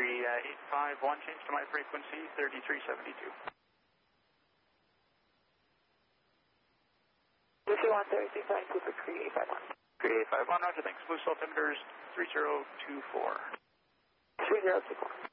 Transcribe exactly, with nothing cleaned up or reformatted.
three eight five one, change to my frequency, thirty-three seventy-two. Lucy one, thirty-three seventy-two for three eight five one. three eight five one, roger, thanks. Boost altimeters three zero two four. three zero two four.